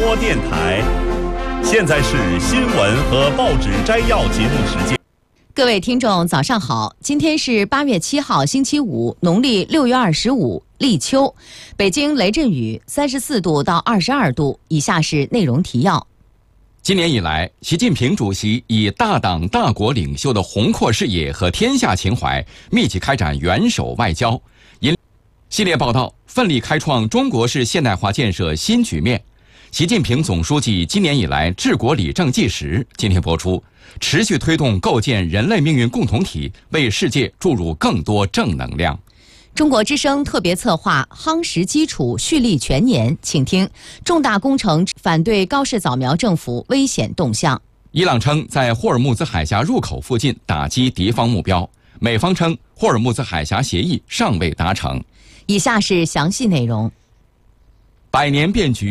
播电台。现在是新闻和报纸摘要节目时间。 各位听众，早上好！今天是8月7号，星期五，农历6月25，立秋。北京雷阵雨，34度到22度。以下是内容提要。 今年以来，习近平主席以大党大国领袖的宏阔视野和天下情怀，密集开展元首外交。系列报道奋力开创中国式现代化建设新局面。习近平总书记今年以来治国理政纪实今天播出，持续推动构建人类命运共同体，为世界注入更多正能量。 中国之声特别策划夯实基础，蓄力全年，请听重大工程反对高市早苗政府危险动向。 伊朗称在霍尔木兹海峡入口附近打击敌方目标，美方称霍尔木兹海峡协议尚未达成。 以下是详细内容。 百年变局